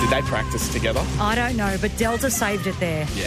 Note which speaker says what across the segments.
Speaker 1: Did they practice together?
Speaker 2: I don't know, but Delta saved it there.
Speaker 1: Yeah.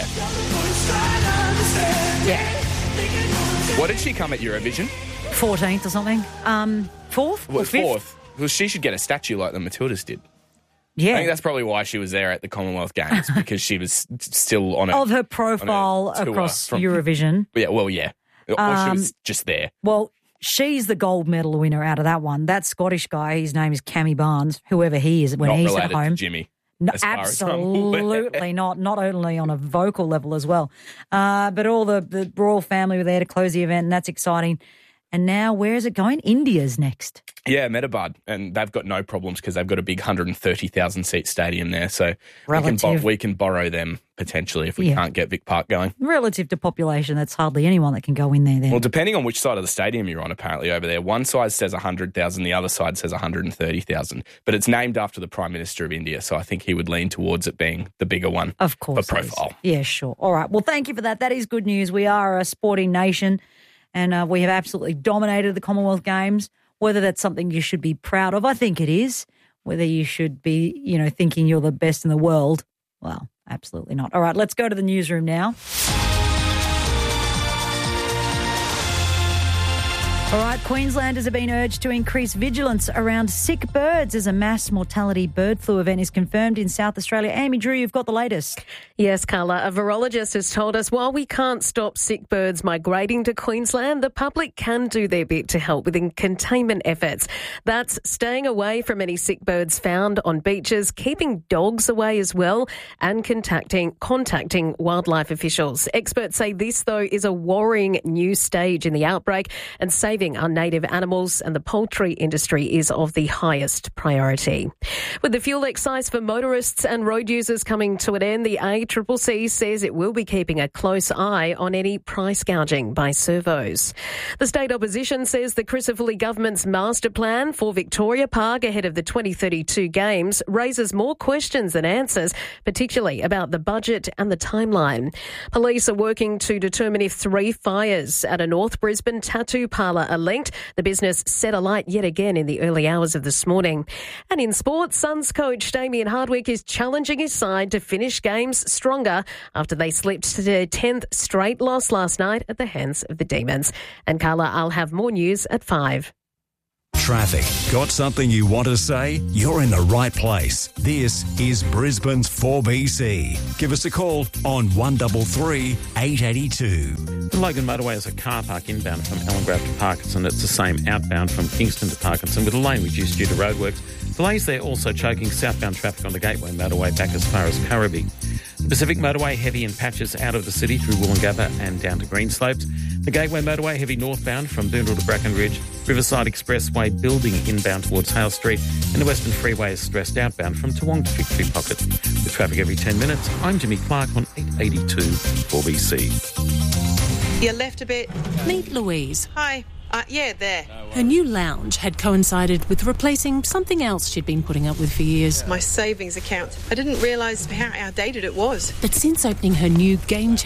Speaker 2: Yeah.
Speaker 1: What did she come at Eurovision?
Speaker 2: 14th or something. Fourth?
Speaker 1: Well,
Speaker 2: or fifth?
Speaker 1: fourth. Well, she should get a statue like the Matildas did.
Speaker 2: Yeah.
Speaker 1: I think that's probably why she was there at the Commonwealth Games, because she was still on
Speaker 2: of her profile
Speaker 1: tour
Speaker 2: across
Speaker 1: from
Speaker 2: Eurovision.
Speaker 1: Yeah, well, yeah. Or she was just there.
Speaker 2: Well, she's the gold medal winner out of that one. That Scottish guy, his name is Cammy Barnes, whoever he is when
Speaker 1: Not
Speaker 2: he's
Speaker 1: related
Speaker 2: at home.
Speaker 1: to Jimmy.
Speaker 2: No,
Speaker 1: as far as I'm aware.
Speaker 2: absolutely not. Not only on a vocal level as well. But all the royal family were there to close the event, and that's exciting. And now, where is it going? India's next.
Speaker 1: Yeah, Metabad, and they've got no problems because they've got a big 130,000-seat stadium there. So we can borrow them potentially if we can't get Vic Park going.
Speaker 2: Relative to population, that's hardly anyone that can go in there then.
Speaker 1: Well, depending on which side of the stadium you're on, apparently, over there. One side says 100,000, the other side says 130,000. But it's named after the Prime Minister of India, so I think he would lean towards it being the bigger one.
Speaker 2: Of course.
Speaker 1: For profile.
Speaker 2: Yeah, sure. All right. Well, thank you for that. That is good news. We are a sporting nation. And we have absolutely dominated the Commonwealth Games. Whether that's something you should be proud of, I think it is. Whether you should be, thinking you're the best in the world, well, absolutely not. All right, let's go to the newsroom now. All right, Queenslanders have been urged to increase vigilance around sick birds as a mass mortality bird flu event is confirmed in South Australia. Amy Drew, you've got the latest.
Speaker 3: Yes, Carla. A virologist has told us while we can't stop sick birds migrating to Queensland, the public can do their bit to help with containment efforts. That's staying away from any sick birds found on beaches, keeping dogs away as well, and contacting wildlife officials. Experts say this, though, is a worrying new stage in the outbreak, and saving our native animals and the poultry industry is of the highest priority. With the fuel excise for motorists and road users coming to an end, the ACCC says it will be keeping a close eye on any price gouging by servos. The state opposition says the Crisafulli government's master plan for Victoria Park ahead of the 2032 Games raises more questions than answers, particularly about the budget and the timeline. Police are working to determine if 3 fires at a North Brisbane tattoo parlour are linked. The business set alight yet again in the early hours of this morning. And in sports, Suns coach Damien Hardwick is challenging his side to finish games stronger after they slipped to their 10th straight loss last night at the hands of the Demons. And Carla, I'll have more news at 5.
Speaker 4: Traffic. Got something you want to say? You're in the right place. This is Brisbane's 4BC. Give us a call on 133 882.
Speaker 5: The Logan Motorway is a car park inbound from Ellengrove to Parkinson. It's the same outbound from Kingston to Parkinson with a lane reduced due to roadworks. Delays there also choking southbound traffic on the Gateway Motorway back as far as Currabee. The Pacific Motorway heavy in patches out of the city through Woolloongabba and down to Greenslopes. The Gateway Motorway heavy northbound from Boondall to Brackenridge. Riverside Expressway building inbound towards Hale Street. And the Western Freeway is stressed outbound from Toowong to Victory Pocket. With traffic every 10 minutes, I'm Jimmy Clark on 882 4BC.
Speaker 6: You left a bit.
Speaker 7: Meet Louise.
Speaker 6: Hi. Yeah, there.
Speaker 7: Her new lounge had coincided with replacing something else she'd been putting up with for years.
Speaker 6: My savings account. I didn't realise how outdated it was.
Speaker 7: But since opening her new game-changing